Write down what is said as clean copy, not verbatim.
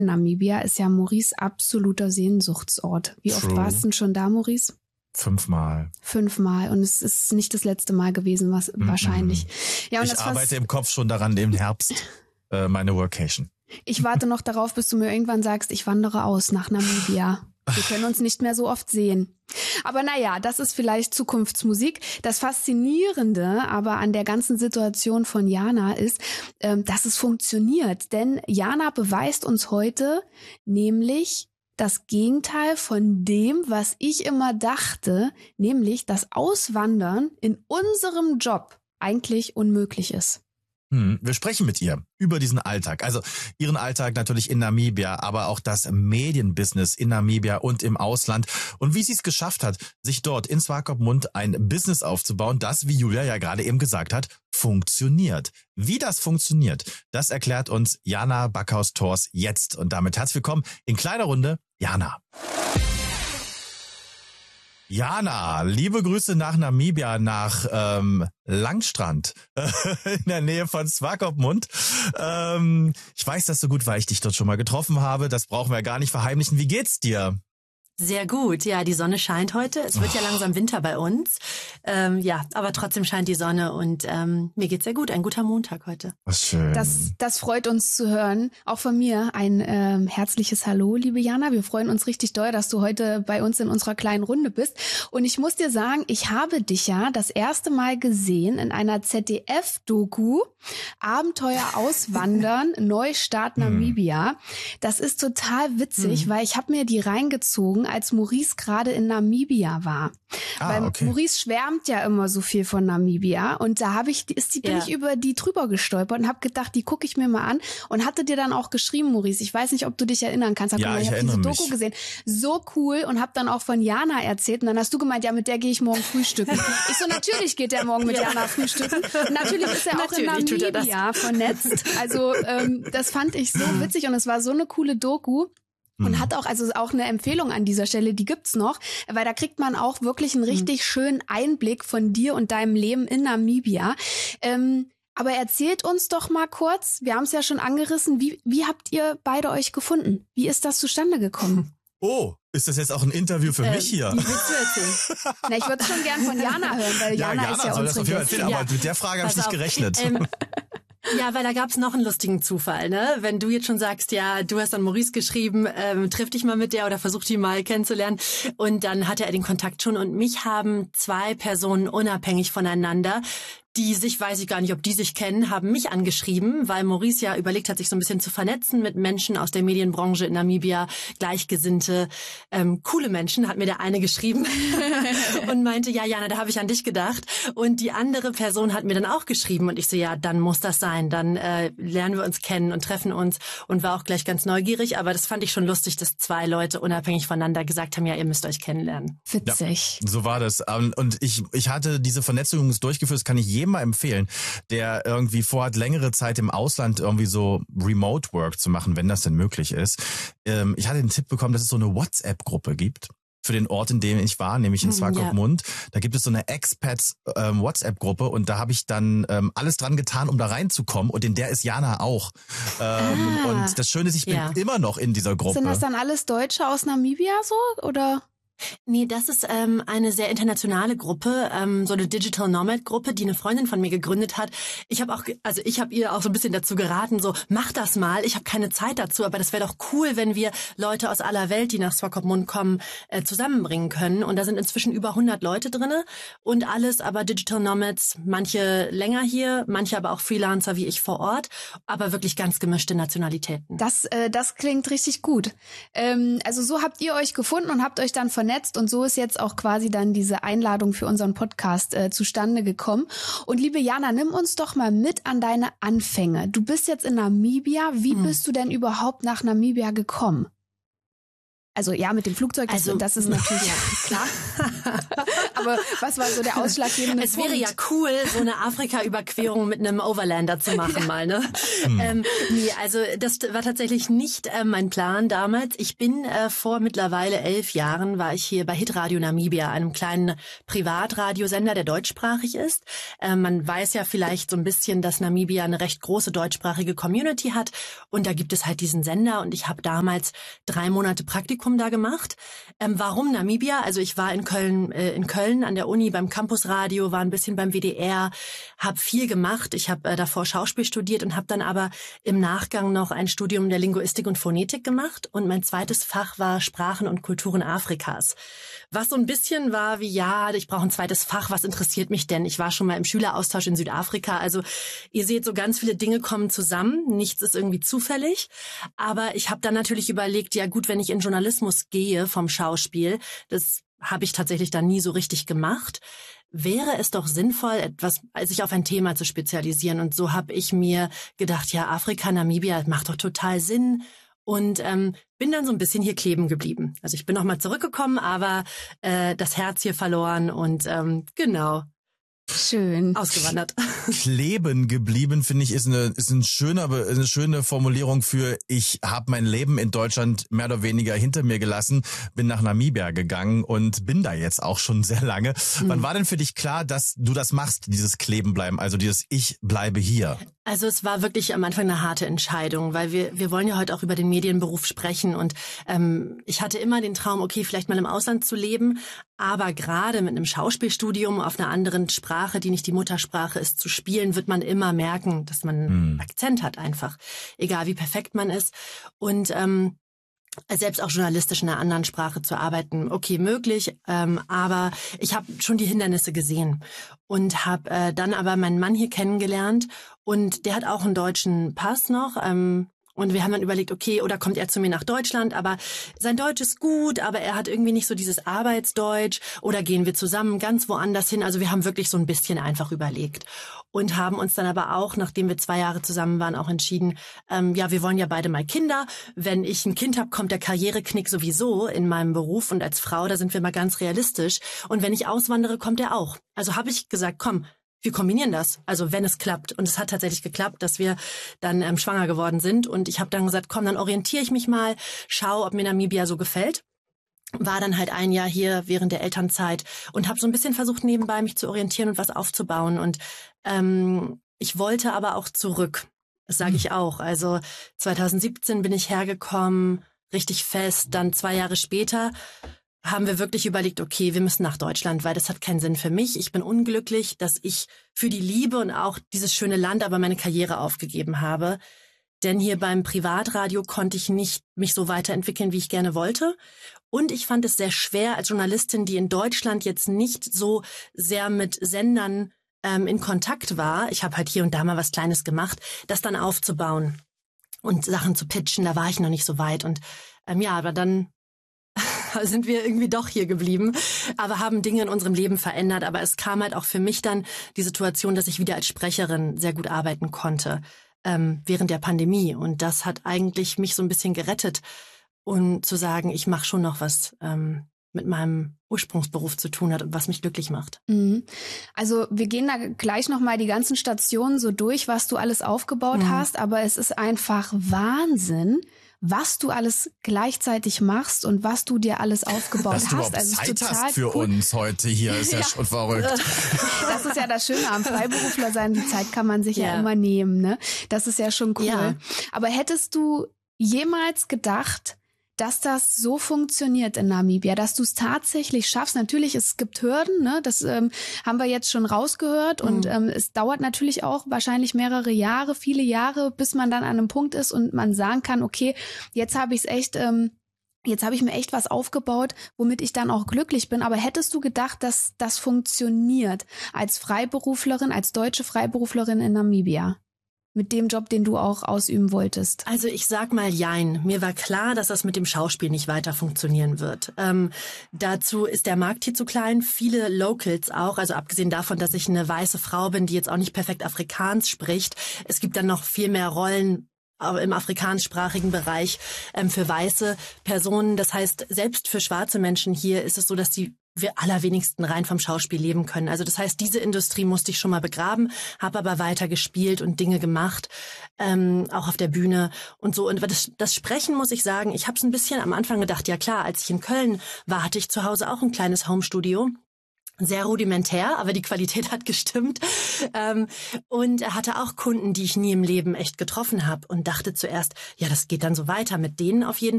Namibia ist ja Maurice absoluter Sehnsuchtsort. Wie oft warst du denn schon da, Maurice? 5 Mal. 5 Mal. Und es ist nicht das letzte Mal gewesen, wahrscheinlich. Ja, und ich arbeite im Kopf schon daran, im Herbst meine Workation. Ich warte noch darauf, bis du mir irgendwann sagst, ich wandere aus nach Namibia. Wir können uns nicht mehr so oft sehen. Aber naja, das ist vielleicht Zukunftsmusik. Das Faszinierende aber an der ganzen Situation von Jana ist, dass es funktioniert. Denn Jana beweist uns heute nämlich das Gegenteil von dem, was ich immer dachte, nämlich, dass Auswandern in unserem Job eigentlich unmöglich ist. Wir sprechen mit ihr über diesen Alltag, also ihren Alltag natürlich in Namibia, aber auch das Medienbusiness in Namibia und im Ausland und wie sie es geschafft hat, sich dort in Swakopmund ein Business aufzubauen, das, wie Julia ja gerade eben gesagt hat, funktioniert. Wie das funktioniert, das erklärt uns Jana Backhaus-Thors jetzt und damit herzlich willkommen in kleiner Runde, Jana. Jana, liebe Grüße nach Namibia, nach Langstrand in der Nähe von Swakopmund. Ich weiß das so gut, weil ich dich dort schon mal getroffen habe. Das brauchen wir gar nicht verheimlichen. Wie geht's dir? Sehr gut, ja, die Sonne scheint heute. Es wird ja langsam Winter bei uns. Ja, aber trotzdem scheint die Sonne und mir geht's sehr gut. Ein guter Montag heute. Was schön. Das freut uns zu hören. Auch von mir ein herzliches Hallo, liebe Jana. Wir freuen uns richtig doll, dass du heute bei uns in unserer kleinen Runde bist. Und ich muss dir sagen, ich habe dich ja das erste Mal gesehen in einer ZDF-Doku Abenteuer auswandern, Neustart Namibia. Das ist total witzig, weil ich habe mir die reingezogen, als Maurice gerade in Namibia war. Weil okay. Maurice schwärmt ja immer so viel von Namibia und da bin ich über die drüber gestolpert und habe gedacht, die gucke ich mir mal an und hatte dir dann auch geschrieben, Maurice, ich weiß nicht, ob du dich erinnern kannst, ja, ich habe diese Doku gesehen, so cool und habe dann auch von Jana erzählt und dann hast du gemeint, ja, mit der gehe ich morgen frühstücken. Ich so, natürlich geht der morgen mit Jana frühstücken. Und natürlich ist er auch in Namibia vernetzt. Also das fand ich so witzig und es war so eine coole Doku. Und hat auch eine Empfehlung an dieser Stelle, die gibt's noch, weil da kriegt man auch wirklich einen richtig schönen Einblick von dir und deinem Leben in Namibia. Aber erzählt uns doch mal kurz, wir haben es ja schon angerissen, wie habt ihr beide euch gefunden? Wie ist das zustande gekommen? Oh, ist das jetzt auch ein Interview für mich hier? Wie willst du erzählen? Na, ich würde schon gern von Jana hören, weil Jana ist ja soll das unsere auf jeden Fall erzählen, aber mit der Frage habe ich nicht gerechnet. Ja, weil da gab's noch einen lustigen Zufall, ne? Wenn du jetzt schon sagst, ja, du hast an Maurice geschrieben, triff dich mal mit der oder versuch die mal kennenzulernen. Und dann hatte er den Kontakt schon und mich haben 2 Personen unabhängig voneinander, die sich, weiß ich gar nicht, ob die sich kennen, haben mich angeschrieben, weil Maurice ja überlegt hat, sich so ein bisschen zu vernetzen mit Menschen aus der Medienbranche in Namibia, Gleichgesinnte, coole Menschen, hat mir der eine geschrieben und meinte, ja, Jana, da habe ich an dich gedacht. Und die andere Person hat mir dann auch geschrieben und ich so, ja, dann muss das sein, dann lernen wir uns kennen und treffen uns und war auch gleich ganz neugierig, aber das fand ich schon lustig, dass 2 Leute unabhängig voneinander gesagt haben, ja, ihr müsst euch kennenlernen. Witzig. Ja, so war das. Und ich hatte diese Vernetzung durchgeführt, das kann ich jedem mal empfehlen, der irgendwie vorhat, längere Zeit im Ausland irgendwie so Remote Work zu machen, wenn das denn möglich ist. Ich hatte den Tipp bekommen, dass es so eine WhatsApp-Gruppe gibt für den Ort, in dem ich war, nämlich in Swakopmund. Ja. Da gibt es so eine Expats-WhatsApp-Gruppe und da habe ich dann alles dran getan, um da reinzukommen und in der ist Jana auch. Und das Schöne ist, ich bin immer noch in dieser Gruppe. Sind das dann alles Deutsche aus Namibia so, oder? Nee, das ist eine sehr internationale Gruppe, so eine Digital Nomad Gruppe, die eine Freundin von mir gegründet hat. Ich habe ihr auch so ein bisschen dazu geraten, so mach das mal. Ich habe keine Zeit dazu, aber das wäre doch cool, wenn wir Leute aus aller Welt, die nach Swakopmund kommen, zusammenbringen können. Und da sind inzwischen über 100 Leute drinne und alles, aber Digital Nomads, manche länger hier, manche aber auch Freelancer wie ich vor Ort, aber wirklich ganz gemischte Nationalitäten. Das klingt richtig gut. Also so habt ihr euch gefunden und habt euch dann vernetzt und so ist jetzt auch quasi dann diese Einladung für unseren Podcast zustande gekommen. Und liebe Jana, nimm uns doch mal mit an deine Anfänge. Du bist jetzt in Namibia. Wie bist du denn überhaupt nach Namibia gekommen? Also ja, mit dem Flugzeug, das ist natürlich klar. Aber was war so der ausschlaggebende Es Punkt? wäre ja cool, so eine Afrika-Überquerung mit einem Overlander zu machen mal, ne? Nee, also das war tatsächlich nicht mein Plan damals. Ich bin vor mittlerweile 11 Jahren war ich hier bei Hitradio Namibia, einem kleinen Privatradiosender, der deutschsprachig ist. Man weiß ja vielleicht so ein bisschen, dass Namibia eine recht große deutschsprachige Community hat und da gibt es halt diesen Sender und ich habe damals 3 Monate Praktikum da gemacht. Warum Namibia? Also ich war in Köln an der Uni beim Campusradio, war ein bisschen beim WDR, habe viel gemacht. Ich habe davor Schauspiel studiert und habe dann aber im Nachgang noch ein Studium der Linguistik und Phonetik gemacht und mein zweites Fach war Sprachen und Kulturen Afrikas. Was so ein bisschen war wie, ja, ich brauche ein zweites Fach, was interessiert mich denn? Ich war schon mal im Schüleraustausch in Südafrika, also ihr seht, so ganz viele Dinge kommen zusammen, nichts ist irgendwie zufällig, aber ich habe dann natürlich überlegt, ja gut, wenn ich in Journalismus gehe vom Schauspiel, das habe ich tatsächlich dann nie so richtig gemacht, wäre es doch sinnvoll, sich auf ein Thema zu spezialisieren. Und so habe ich mir gedacht, ja, Afrika, Namibia, macht doch total Sinn. Und bin dann so ein bisschen hier kleben geblieben. Also ich bin nochmal zurückgekommen, aber das Herz hier verloren und genau. Schön. Ausgewandert. Kleben geblieben, finde ich, ist eine schöne Formulierung für, ich habe mein Leben in Deutschland mehr oder weniger hinter mir gelassen, bin nach Namibia gegangen und bin da jetzt auch schon sehr lange. Wann war denn für dich klar, dass du das machst, dieses Kleben bleiben, also dieses Ich bleibe hier? Also es war wirklich am Anfang eine harte Entscheidung, weil wir wollen ja heute auch über den Medienberuf sprechen und ich hatte immer den Traum, okay, vielleicht mal im Ausland zu leben, aber gerade mit einem Schauspielstudium auf einer anderen Sprache, die nicht die Muttersprache ist, zu spielen, wird man immer merken, dass man einen Akzent hat einfach, egal wie perfekt man ist und selbst auch journalistisch in einer anderen Sprache zu arbeiten, okay, möglich, aber ich habe schon die Hindernisse gesehen und habe dann aber meinen Mann hier kennengelernt und der hat auch einen deutschen Pass noch und wir haben dann überlegt, okay, oder kommt er zu mir nach Deutschland, aber sein Deutsch ist gut, aber er hat irgendwie nicht so dieses Arbeitsdeutsch oder gehen wir zusammen ganz woanders hin, also wir haben wirklich so ein bisschen einfach überlegt. Und haben uns dann aber auch, nachdem wir 2 Jahre zusammen waren, auch entschieden, ja, wir wollen ja beide mal Kinder. Wenn ich ein Kind habe, kommt der Karriereknick sowieso in meinem Beruf und als Frau, da sind wir mal ganz realistisch. Und wenn ich auswandere, kommt er auch. Also habe ich gesagt, komm, wir kombinieren das, also wenn es klappt. Und es hat tatsächlich geklappt, dass wir dann schwanger geworden sind. Und ich habe dann gesagt, komm, dann orientiere ich mich mal, schau, ob mir Namibia so gefällt. War dann halt 1 Jahr hier während der Elternzeit und habe so ein bisschen versucht, nebenbei mich zu orientieren und was aufzubauen. Und ich wollte aber auch zurück. Das sage ich auch. Also 2017 bin ich hergekommen, richtig fest. Dann 2 Jahre später haben wir wirklich überlegt, okay, wir müssen nach Deutschland, weil das hat keinen Sinn für mich. Ich bin unglücklich, dass ich für die Liebe und auch dieses schöne Land aber meine Karriere aufgegeben habe. Denn hier beim Privatradio konnte ich nicht mich so weiterentwickeln, wie ich gerne wollte. Und ich fand es sehr schwer als Journalistin, die in Deutschland jetzt nicht so sehr mit Sendern in Kontakt war. Ich habe halt hier und da mal was Kleines gemacht, das dann aufzubauen und Sachen zu pitchen. Da war ich noch nicht so weit. Und ja, aber dann sind wir irgendwie doch hier geblieben, aber haben Dinge in unserem Leben verändert. Aber es kam halt auch für mich dann die Situation, dass ich wieder als Sprecherin sehr gut arbeiten konnte während der Pandemie. Und das hat eigentlich mich so ein bisschen gerettet, und zu sagen, ich mache schon noch was mit meinem Ursprungsberuf zu tun hat und was mich glücklich macht. Also wir gehen da gleich nochmal die ganzen Stationen so durch, was du alles aufgebaut hast, aber es ist einfach Wahnsinn, was du alles gleichzeitig machst und was du dir alles aufgebaut hast. Dass du überhaupt also Zeit total hast für cool. uns heute hier, ist ja schon verrückt. Das ist ja das Schöne am Freiberufler sein, die Zeit kann man sich ja immer nehmen, ne? Das ist ja schon cool. Ja. Aber hättest du jemals gedacht, dass das so funktioniert in Namibia, dass du es tatsächlich schaffst? Natürlich, es gibt Hürden, ne? Das haben wir jetzt schon rausgehört und es dauert natürlich auch wahrscheinlich mehrere Jahre, viele Jahre, bis man dann an einem Punkt ist und man sagen kann, okay, jetzt habe ich es echt, jetzt habe ich mir echt was aufgebaut, womit ich dann auch glücklich bin. Aber hättest du gedacht, dass das funktioniert als Freiberuflerin, als deutsche Freiberuflerin in Namibia? Mit dem Job, den du auch ausüben wolltest? Also ich sag mal jein. Mir war klar, dass das mit dem Schauspiel nicht weiter funktionieren wird. Dazu ist der Markt hier zu klein. Viele Locals auch, also abgesehen davon, dass ich eine weiße Frau bin, die jetzt auch nicht perfekt Afrikaans spricht. Es gibt dann noch viel mehr Rollen im afrikanischsprachigen Bereich für weiße Personen. Das heißt, selbst für schwarze Menschen hier ist es so, dass die wir allerwenigsten rein vom Schauspiel leben können. Also das heißt, diese Industrie musste ich schon mal begraben, habe aber weiter gespielt und Dinge gemacht, auch auf der Bühne und so. Und das Sprechen, muss ich sagen, ich habe es ein bisschen am Anfang gedacht, ja klar, als ich in Köln war, hatte ich zu Hause auch ein kleines Homestudio. Sehr rudimentär, aber die Qualität hat gestimmt. Und er hatte auch Kunden, die ich nie im Leben echt getroffen habe und dachte zuerst, ja, das geht dann so weiter mit denen auf jeden